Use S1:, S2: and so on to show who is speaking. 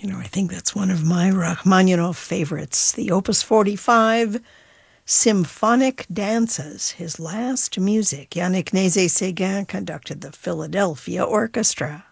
S1: I think that's one of my Rachmaninoff favorites, the Opus 45 Symphonic Dances, his last music. Yannick Nézet-Séguin conducted the Philadelphia Orchestra.